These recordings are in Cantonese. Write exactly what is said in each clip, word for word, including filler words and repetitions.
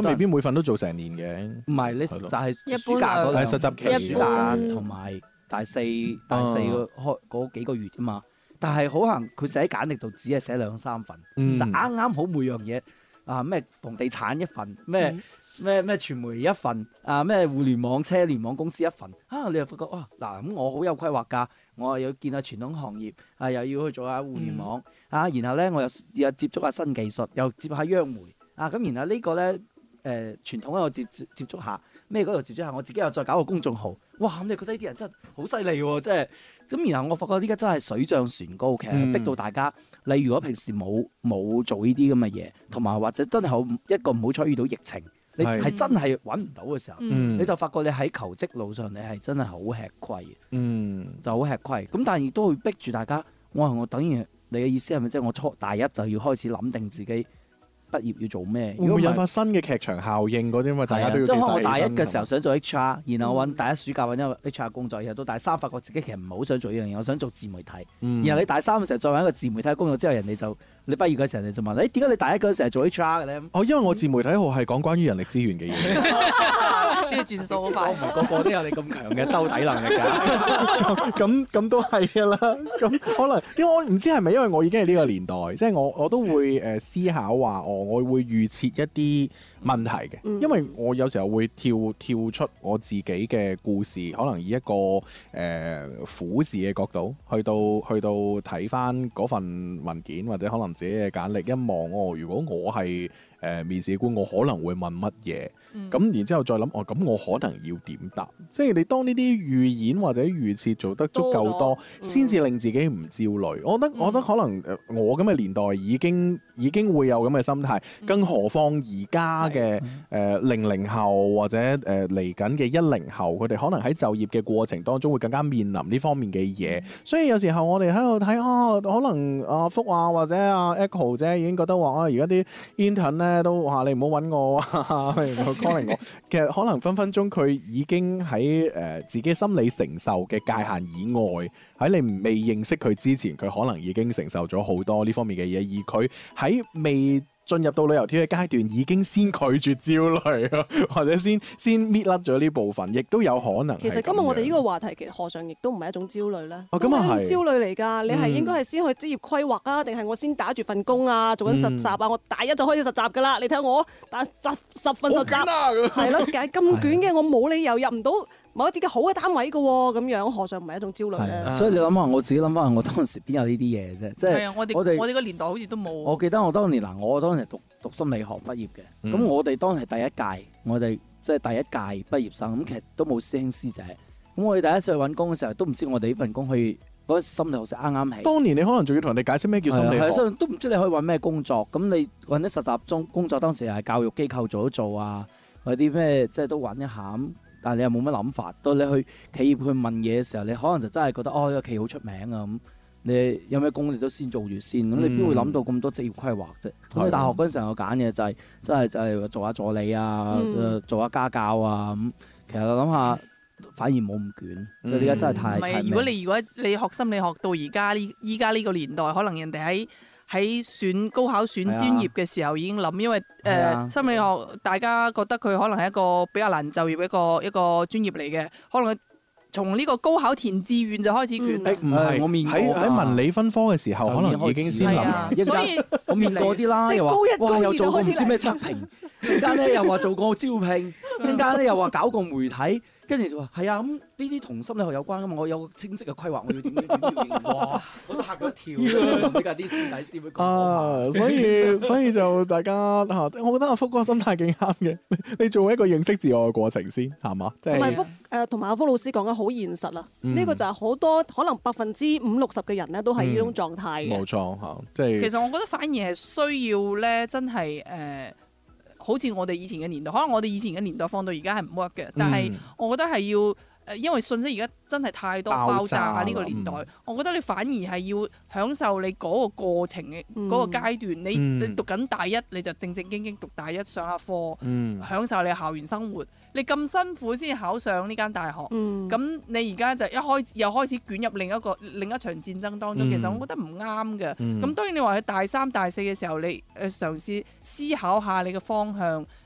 未必每份都做成年嘅。 唔係，你就係暑假嗰兩係實習期暑假同埋大四大四個開嗰幾個月啊嘛。但係可能佢寫喺簡歷度只係寫兩三份， 嗯、 就啱啱好每樣嘢啊咩房地產一份，咩咩咩傳媒一份，啊咩互聯網車聯網公司一份，啊你又發覺哇嗱咁我好有規劃㗎，我又要見下傳統行業，啊又要去做下互聯網，嗯、啊然後咧我又又接觸下新技術，又接觸下央媒，啊咁然後個呢個咧。誒、呃、傳統咧，我接接接觸下咩嗰度接觸下，我自己又再搞個公眾號，哇！咁你覺得呢啲人真係好犀利喎，即係咁。然後我發覺呢家真係水漲船高，其實逼到大家。嗯、你如果平時冇冇做呢啲咁嘅嘢，同埋或者真係好一個唔好彩遇到疫情，你係真係揾唔到嘅時候， 嗯、 你就發覺你喺求職路上你係真係好吃虧嘅， 嗯、 就好吃虧。咁但係亦都會逼住大家，我話我等於你嘅意思係咪即係我初大一就要開始諗定自己？畢業要做咩？ 會唔會引發新嘅劇場效應嗰啲？因為大家都要即係可能我我大一嘅時候想做 H R，然後我揾大一暑假揾一個 H R 工作，然後到大三發覺自己其實唔係好想做呢樣嘢，我想做自媒體。嗯、然後你大三嘅時候再揾一個自媒體工作之後，人哋就你畢業嘅時候人哋就問你點解你大一嗰陣時係做 H R 嘅咧？ 哦，因為我自媒體號係講關於人力資源嘅嘢。 呢個轉數好快， 唔係個個都有你咁強嘅兜底能力㗎。 咁咁都係㗎啦。咁可能因為我唔知係咪因為我已經係呢個年代，即係我我都會誒思考話，哦，我會預設一啲問題嘅， 嗯、 因為我有時候會跳跳出我自己嘅故事，可能以一個誒俯視嘅角度去到去到睇翻嗰份文件，或者可能自己嘅簡歷一望，哦，如果我係誒、呃、面試官，我可能會問乜嘢？咁、嗯、然之後再諗，哦，咁我可能要點答？即係你當呢啲預演或者預設做得足夠多，先至、嗯、令自己唔焦慮。我覺得、嗯、我覺得可能我咁嘅年代已經已經會有咁嘅心態，更何況而家嘅誒零零後或者誒嚟緊嘅一零後，佢哋可能喺就業嘅過程當中會更加面臨呢方面嘅嘢。嗯、所以有時候我哋喺度睇啊，可能阿福啊或者阿 Echo 姐已經覺得話啊，而家啲 intern 咧都話你唔好揾我啊。其實可能分分鐘佢已經喺誒、呃、自己心理承受嘅界限以外，喺你未認識佢之前，佢可能已經承受咗好多呢方面嘅嘢，而佢喺未進入到旅遊貼嘅階段，已經先拒絕焦慮咯，或者先先搣甩咗呢部分，亦都有可能。 其實今日我哋呢個話題，其實何嘗亦都唔係一種焦慮咧。 哦，咁啊係焦慮嚟㗎，你係應該係先去職業規劃啊，定係我先打住份工啊，做緊實習啊？嗯、我大一就開始實習㗎啦，你睇下我打十十份實習，係咯，咁卷嘅，我冇理由入唔到某一啲嘅好嘅單位嘅喎，咁樣何嘗唔係一種焦慮咧？ 所以你諗下，我自己諗翻，我當時邊有呢啲嘢啫？即係我哋我哋個年代好似都冇。我記得我當年嗱，我當時讀讀心理學畢業嘅，咁、嗯、我哋當時第一屆，我哋即係第一屆畢業生，咁其實都冇師兄師姐，咁我哋第一次去揾工嘅時候，都唔知我哋呢份工去嗰陣心理學先啱啱起。當年你可能仲要同人哋解釋咩叫心理學，都唔知你可以揾咩工作。咁你揾啲實習中工作，當時係教育機構做一做啊，或者啲咩即係都揾一下。但係你又冇乜諗法，到你去企業去問嘢嘅時候，你可能就真係覺得哦，呢個企業好出名啊咁，你有咩工你都先做住先，咁、嗯、你邊會諗到咁多職業規劃啫？咁你、嗯、大學嗰陣時候我揀嘅就係真係就係做下助理啊，嗯、做下家教啊咁。其實我諗下反而冇咁捲，嗯、所以而家真係太唔係。 如果你如果你學心理學到而家呢依家呢個年代，可能人哋喺喺選高考選專業嘅時候已經諗，因為誒、呃、心理學大家覺得佢可能係一個比較難就業一個一個專業嚟嘅，可能從呢個高考填志願就開始捲。誒唔係，我面喺喺文理分科嘅時候，可能已經先諗。 所以我面過啲啦，又話哇又做過唔知咩測評，一間咧又話做過招聘，一間咧又話搞過媒體。跟住就話係啊，咁呢啲同心理學有關噶嘛，我有個清晰嘅規劃，我要點點點點。哇！我都嚇咗一跳，呢家啲師弟師妹講啊，所以所以就大家嚇，我覺得阿福哥心態幾啱嘅。你做一個認識自我嘅過程先，係嘛？同埋福誒，同埋阿福老師講得好現實啦。呢、嗯、個就係好多可能百分之五六十嘅人咧，都係呢種狀態嘅。冇、 嗯、錯嚇，即係。其實我覺得反而係需要咧，真係誒。呃好似我哋以前嘅年代，可能我哋以前嘅年代放到而家係唔 work 嘅，但係我覺得係要誒，因為信息而家真係太多爆炸啊！呢個年代，嗯、我覺得你反而係要享受你嗰個過程嘅嗰個階段。嗯、你你讀緊大一，你就正正經經讀大一上下課，嗯、享受你校園生活。你咁辛苦先考上呢間大學，咁、嗯、你而家就一開始又開始捲入另一個另一場戰爭當中，嗯、其實我覺得唔啱嘅。咁、嗯、當然你話喺大三大四嘅時候，你誒嘗試思考下你嘅方向，誒、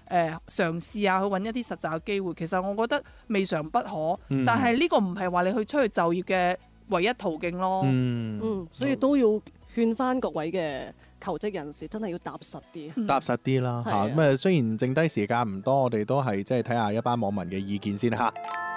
誒嘗試啊，去揾一啲實習嘅機會。其實我覺得未嘗不可， 嗯但係呢個唔係話你去出去就業嘅唯一途徑咯。 嗯， 嗯，所以都要勸翻各位嘅求職人士，真係要踏實啲。 嗯踏實啲啦嚇。 係啊咁誒，雖然剩低時間唔多，我哋都係即係睇下一班網民嘅意見先嚇。